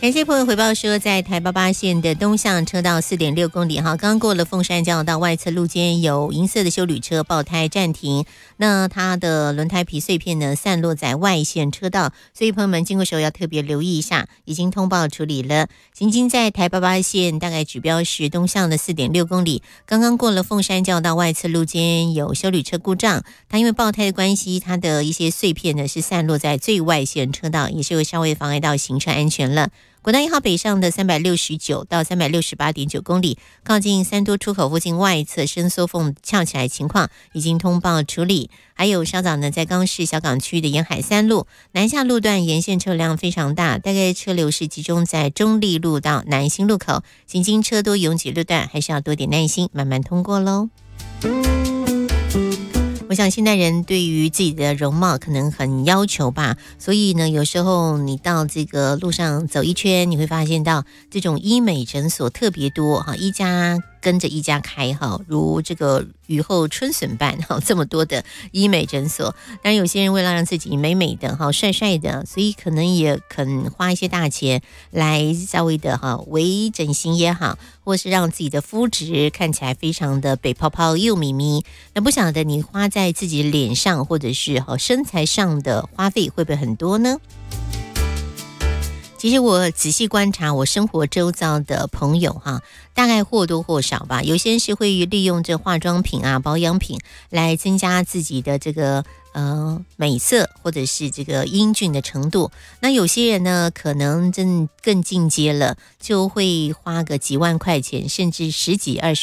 感谢朋友回报说，在台88线的东向车道 4.6 公里哈，刚过了凤山交流道外侧路肩有银色的休旅车爆胎暂停，那它的轮胎皮碎片呢散落在外线车道，所以朋友们经过时候要特别留意一下，已经通报处理了。行经在台88线大概指标是东向的 4.6 公里，刚刚过了凤山交流道外侧路肩有休旅车故障，它因为爆胎的关系，它的一些碎片呢是散落在最外线车道，也是会稍微妨碍到行车安全了。国道1号北上的369到368.9公里，靠近三多出口附近外侧伸缩缝翘起来情况已经通报处理。还有稍早呢，在冈市小港区的沿海3路南下路段沿线车辆非常大，大概车流是集中在中立路到南新路口，行经车多拥挤路段还是要多点耐心，慢慢通过咯。我想现代人对于自己的容貌可能很要求吧，所以呢，有时候你到这个路上走一圈，你会发现到这种医美诊所特别多哈，一家跟着一家开哈，如这个雨后春笋般哈，这么多的医美诊所。当然有些人为了让自己美美的哈、帅帅的，所以可能也肯花一些大钱来稍微的哈微整形也好，或是让自己的肤质看起来非常的北泡泡又咪咪。那不晓得你花在自己脸上或者是身材上的花费会不会很多呢？其实我仔细观察我生活周遭的朋友哈，大概或多或少吧，有些人是会利用这化妆品啊、保养品来增加自己的这个美色或者是这个英俊的程度。那有些人呢，可能更进阶了，就会花个几万块钱，甚至10几20